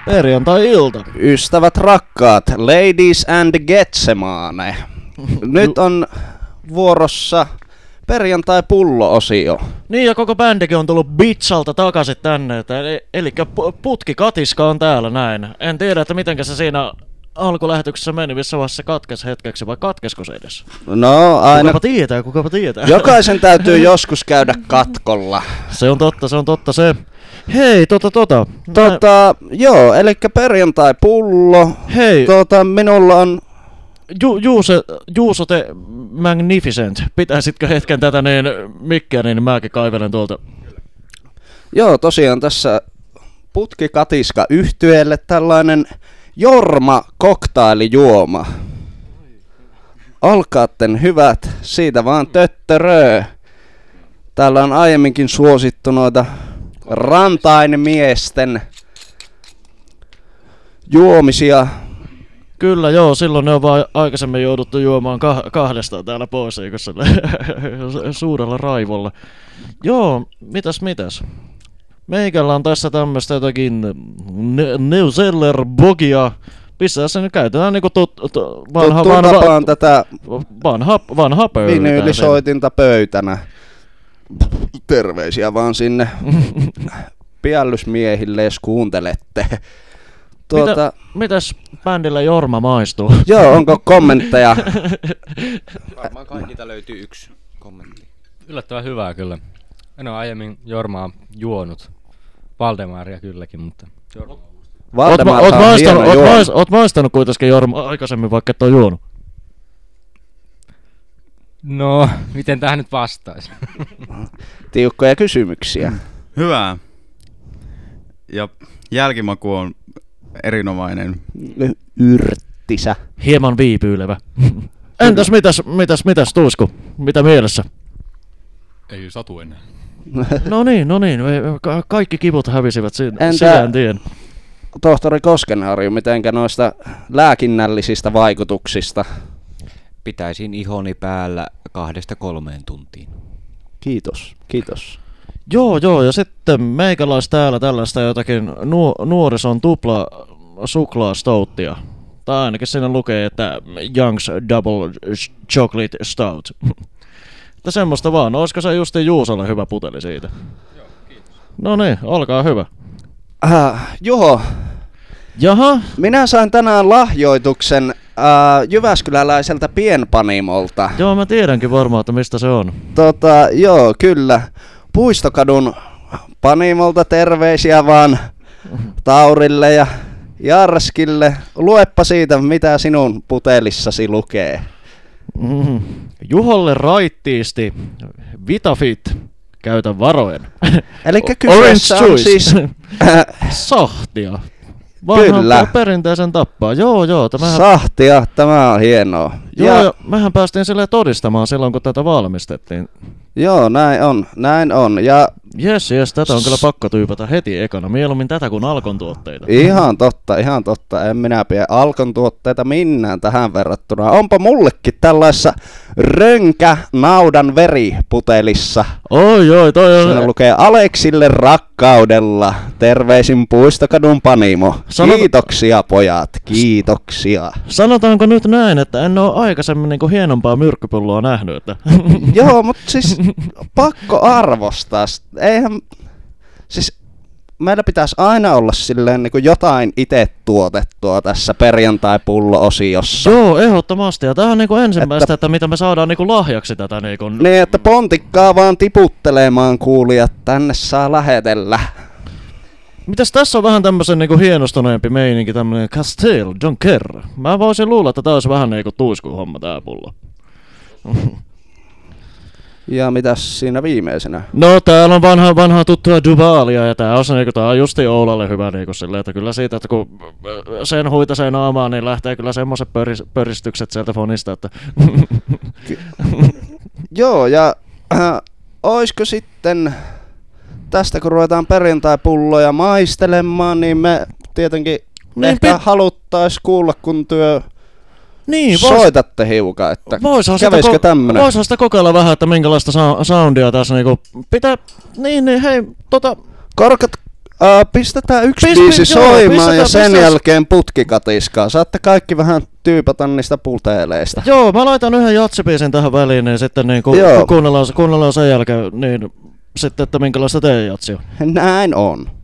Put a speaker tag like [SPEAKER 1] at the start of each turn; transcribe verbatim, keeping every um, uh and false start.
[SPEAKER 1] Perjantai-ilta.
[SPEAKER 2] Ystävät rakkaat, ladies and getsemane. Nyt on vuorossa perjantai-pullo-osio.
[SPEAKER 1] Niin, ja koko bändikin on tullut Bitsalta takaisin tänne. Eli, eli Putki Katiska on täällä näin. En tiedä, että mitenkä se siinä alkulähetyksessä meni, missä vaiheessa se katkesi hetkeksi, vai katkesko se edes?
[SPEAKER 2] No aina.
[SPEAKER 1] Kukapa tietää, kukapa tietää.
[SPEAKER 2] Jokaisen täytyy joskus käydä katkolla.
[SPEAKER 1] Se on totta, se on totta se. Hei, tota tota.
[SPEAKER 2] Tota, mä... joo, elikkä perjantai-pullo.
[SPEAKER 1] Hei.
[SPEAKER 2] Tota, minulla on...
[SPEAKER 1] Ju, Juuse, Juuso the Magnificent. Pitäisitkö hetken tätä niin mikkiä, niin mäkin kaivelen tuolta.
[SPEAKER 2] Joo, tosiaan tässä Putki Katiska -yhtyeelle tällainen Jorma koktailijuoma. Olkaatten hyvät, siitä vaan töttöröö. Täällä on aiemminkin suosittu noita rantainmiesten juomisia.
[SPEAKER 1] Kyllä joo, silloin ne on vaan aikaisemmin jouduttu juomaan kah- kahdestaan täällä pois, eikö se suurella raivolla. Joo, mitäs mitäs. Meikällä on tässä tämmöstä jotakin ne- Neuseller Bogia. Pistää se nyt käytetään niinku tut, tu, vanha,
[SPEAKER 2] Tuttuun
[SPEAKER 1] vanha,
[SPEAKER 2] tapaan tätä
[SPEAKER 1] vanha, vanha pöytä.
[SPEAKER 2] vinyylisoitinta pöytänä. Terveisiä vaan sinne piällysmiehille, jos kuuntelette. Tuota,
[SPEAKER 1] Mitä, mitäs bändillä Jorma maistuu?
[SPEAKER 2] Joo, onko kommentteja?
[SPEAKER 3] Varmaan kaikilta löytyy yksi kommentti. Yllättävän hyvää kyllä. En ole aiemmin Jormaa juonut. Valdemaria kylläkin, mutta...
[SPEAKER 2] Valdemar
[SPEAKER 1] oot,
[SPEAKER 2] on
[SPEAKER 1] maistanut,
[SPEAKER 2] hieno
[SPEAKER 1] oot,
[SPEAKER 2] juoma.
[SPEAKER 1] mais, oot maistanut kuitenkin Jorma aikaisemmin, vaikka et oo juonut.
[SPEAKER 3] No, miten tähän nyt vastaisi?
[SPEAKER 2] Tiukkoja kysymyksiä.
[SPEAKER 4] Hyvä. Ja jälkimaku on erinomainen.
[SPEAKER 2] Yrttisä.
[SPEAKER 1] Hieman viipyilevä. Entäs mitäs, mitäs, mitäs Tuisku? Mitä mielessä?
[SPEAKER 5] Ei satu enää.
[SPEAKER 1] No niin, no niin. Ka- kaikki kivut hävisivät si-
[SPEAKER 2] Entä-
[SPEAKER 1] sisään tien.
[SPEAKER 2] Tohtori Koskenharju, mitenkä noista lääkinnällisistä vaikutuksista?
[SPEAKER 6] Pitäisin ihoni päällä kahdesta kolmeen tuntiin.
[SPEAKER 2] Kiitos, kiitos.
[SPEAKER 1] Joo, joo, ja sitten meikäläis täällä tällaista jotakin nu- nuorison tupla suklaastouttia. Tai ainakin siinä lukee, että Young's Double Chocolate Stout. Että semmoista vaan. Olisiko se justiin Juusolle hyvä puteli siitä? Joo, kiitos. No niin, olkaa hyvä.
[SPEAKER 2] Äh, Juho,
[SPEAKER 1] Jaha?
[SPEAKER 2] minä sain tänään lahjoituksen äh, jyväskyläläiseltä pienpanimolta.
[SPEAKER 1] Joo, mä tiedänkin varmaan, että mistä se on.
[SPEAKER 2] Tota, joo, kyllä. Puistokadun panimolta terveisiä vaan Taurille ja Jarskille. Luepa siitä, mitä sinun putelissasi lukee.
[SPEAKER 1] Mm. Juholle raittiisti Vitafit. Käytä varoen.
[SPEAKER 2] Elikkä kyseessä on siis...
[SPEAKER 1] Sahtia. Vanha
[SPEAKER 2] Kyllä.
[SPEAKER 1] perinteisen tappaa. Joo, joo. Tämähän...
[SPEAKER 2] Sahtia, tämä on hienoa.
[SPEAKER 1] Joo,
[SPEAKER 2] ja...
[SPEAKER 1] ja mehän päästiin silleen todistamaan silloin, kun tätä valmistettiin.
[SPEAKER 2] Joo, näin on, näin on. Ja
[SPEAKER 1] Jes, jes, tätä on kyllä pakko tyypätä heti ekana. Mieluummin tätä kuin Alkon tuotteita.
[SPEAKER 2] ihan totta, ihan totta. En minä pidä Alkon tuotteita minnään tähän verrattuna. Onpa mullekin tällaisessa rönkä naudan veriputelissa.
[SPEAKER 1] Oi, oi, toi
[SPEAKER 2] Siinä
[SPEAKER 1] on...
[SPEAKER 2] lukee Aleksille rakkaudella. Terveisin Puistokadun panimo.
[SPEAKER 1] Sanot-
[SPEAKER 2] Kiitoksia pojat, kiitoksia.
[SPEAKER 1] Sanotaanko nyt näin, että en oo aikaisemmin niinku hienompaa myrkkypulloa nähnyt, että...
[SPEAKER 2] Joo, mutta siis pakko arvostaa. Eihän, siis meillä pitäisi aina olla silleen niin kuin jotain itse tuotettua tässä perjantai-pullo-osiossa.
[SPEAKER 1] Joo, ehdottomasti. Ja tää on niinku ensimmäistä, että, että mitä me saadaan niinku lahjaksi tätä niinku...
[SPEAKER 2] Niin, että pontikkaa vaan tiputtelemaan kuulijat, tänne saa lähetellä.
[SPEAKER 1] Mitäs tässä on vähän tämmösen niinku hienostuneempi meininki, tämmönen Castile Jonker. Mä voisin luulla, että tää olisi vähän niinku tuiskuun homma tää pullo.
[SPEAKER 2] Ja mitäs siinä viimeisenä?
[SPEAKER 1] No täällä on vanha, vanhaa tuttua Duvalia ja tää on, se, niinku, tää on justi Oulalle hyvä niinku silleen, että kyllä siitä, että kun sen huitasee naamaan, niin lähtee kyllä semmoset pöris, pöristykset sieltä fonista, että...
[SPEAKER 2] Joo, ja äh, oisko sitten, tästä kun ruvetaan perjantai-pulloja maistelemaan, niin me tietenkin
[SPEAKER 1] Niin,
[SPEAKER 2] ehkä
[SPEAKER 1] pit-
[SPEAKER 2] haluttais kuulla, kun työ
[SPEAKER 1] Niin, vois,
[SPEAKER 2] soitatte hiukan, että
[SPEAKER 1] voishan sitä,
[SPEAKER 2] kävisikö
[SPEAKER 1] ko-
[SPEAKER 2] tämmönen?
[SPEAKER 1] voishan sitä kokeilla vähän, että minkälaista sa- soundia tässä niinku pitää... Niin, niin, hei, tota...
[SPEAKER 2] Korkat, Öö, pistetään yksi
[SPEAKER 1] Pist-
[SPEAKER 2] biisi
[SPEAKER 1] joo,
[SPEAKER 2] soimaan
[SPEAKER 1] pistetään-
[SPEAKER 2] ja sen
[SPEAKER 1] pistetään-
[SPEAKER 2] jälkeen putkikatiskaa. Saatte kaikki vähän tyypata niistä puteeleista.
[SPEAKER 1] Joo, mä laitan yhden jatsibiisin tähän väliin, niin sitten niin ku,
[SPEAKER 2] Joo.
[SPEAKER 1] ku kuunnellaan, kuunnellaan sen jälkeen, niin sitten, että minkälaista teidän jatsi on.
[SPEAKER 2] Näin on.